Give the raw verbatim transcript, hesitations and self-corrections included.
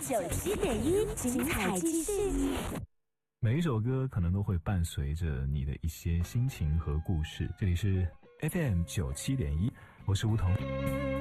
九七点一，精彩继续。 每一首歌可能都会伴随着你的一些心情和故事。这里是 F M 九七点一，我是梧桐。